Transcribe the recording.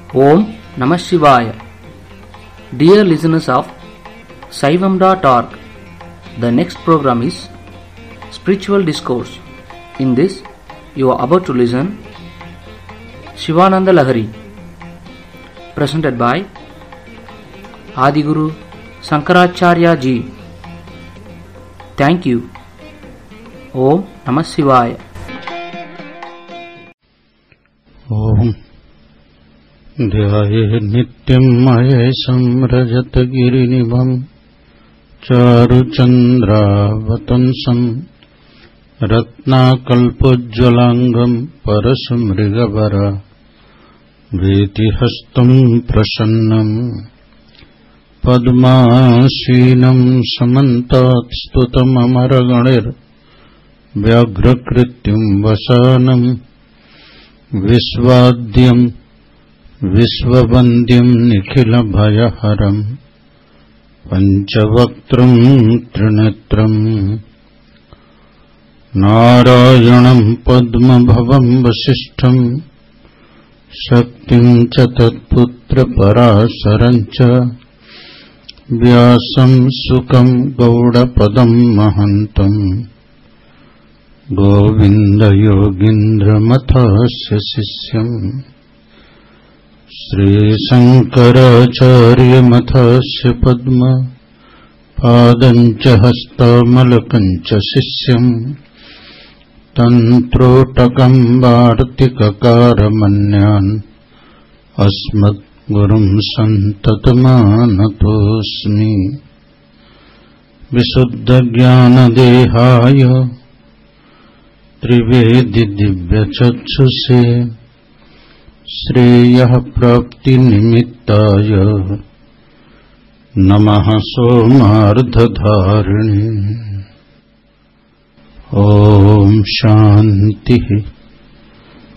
Om Namah Shivaya. Dear listeners of Saivam.org, the next program is Spiritual Discourse. In this, you are about to listen Shivananda Lahari, presented by Adiguru Sankaracharya Ji. Thank you. Om Namah Shivaya. Om ध्याये नित्यं महेशं रजतगिरिनिभं चारुचन्द्रावतंसं रत्नाकल्पोज्ज्वलाङ्गं परशुमृगवरा वेतिहस्तं प्रसन्नं पद्मासीनं समन्तात् स्तुतममरगणैर्व्याघ्रकृत्यं वसानं विश्वाद्यं विश्ववन्द्यं निखिलभयहरं पञ्चवक्त्रं त्रिनेत्रं नारायणं पद्मभवं वसिष्ठं शक्तिं च तत्पुत्रपराशरं च व्यासं सुकं गौडपदं महन्तं गोविन्दयोगीन्द्रमथस्य शिष्यम् श्रीशङ्कराचार्यमथस्य पद्म पादं च हस्तामलकं च शिष्यम् तन्त्रोटकं वार्तिककारमन्यान् अस्मद्गुरुं सन्ततमानतोऽस्मि। विशुद्धज्ञानदेहाय त्रिवेदि दिव्यचक्षुषे श्रेयः प्राप्तिनिमित्ताय नमः सोमार्धधारिणे। ओम शांति।